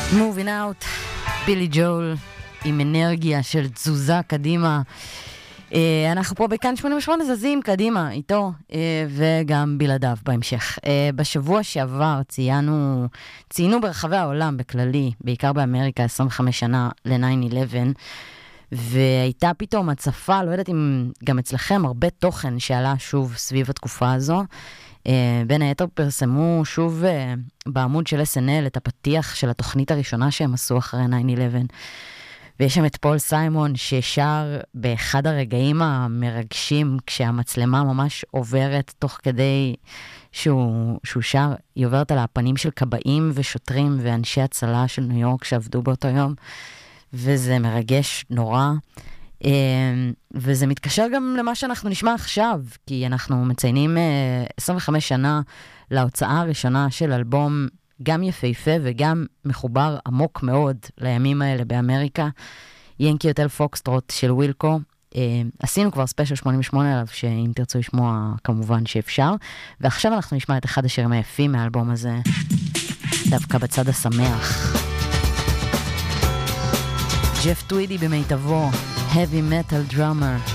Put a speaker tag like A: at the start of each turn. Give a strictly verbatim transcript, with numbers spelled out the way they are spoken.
A: Moving Out, בילי ג'ול, עם אנרגיה של תזוזה קדימה. אנחנו פה בכאן שמונים ושמונה זזים קדימה איתו, וגם בלעדיו בהמשך. בשבוע שעבר ציינו, ציינו ברחבי העולם בכללי, בעיקר באמריקה, עשרים וחמש שנה ל-תשע אחת עשרה, והייתה פתאום הצפה, לא יודעת אם גם אצלכם, הרבה תוכן שעלה שוב סביב התקופה הזו. בין היתר פרסמו שוב בעמוד של אס אן אל את הפתיח של התוכנית הראשונה שהם עשו אחרי תשע אחת עשרה, ויש שם את פול סיימון ששר באחד הרגעים המרגשים, כשהמצלמה ממש עוברת תוך כדי שהוא, שהוא שר, היא עוברת על הפנים של קבעים ושוטרים ואנשי הצלה של ניו יורק שעבדו באותו יום, וזה מרגש נורא. וזה מתקשר גם למה שאנחנו נשמע עכשיו, כי אנחנו מציינים עשרים וחמש שנה להוצאה הראשונה של אלבום גם יפהפה וגם מחובר עמוק מאוד לימים האלה באמריקה, ינקי הוטל פוקסטרוט של ווילקו. עשינו כבר ספיישל שמונים ושמונה עליו, שאם תרצו לשמוע כמובן שאפשר, ועכשיו אנחנו נשמע את אחד השירים היפים מהאלבום הזה, דווקא בצד השמח. ג'ף טווידי במיטבו, heavy metal drummer.